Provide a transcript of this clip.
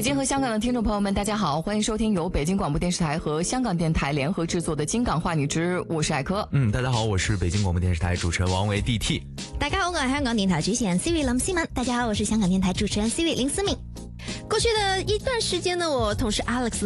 京和香港的听众朋友们，大家好，欢迎收听由北京广播電視台和香港電台聯合製作的《京港話你知》，我是艾科。 大家好，我是北京廣播電視台主持人王維 DT。 大家好，我係香港電台主持人 Siri 林思敏。大家好，我是香港電台主持人 Siri 林思敏。過去的一段時間呢，我同事 Alex